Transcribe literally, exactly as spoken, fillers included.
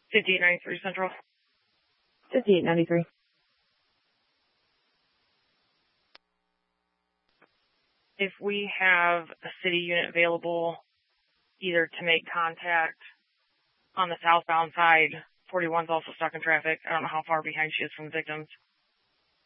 fifty-eight ninety-three Central. fifty-eight ninety-three. If we have a city unit available, either to make contact on the southbound side, forty-one's also stuck in traffic. I don't know how far behind she is from the victims.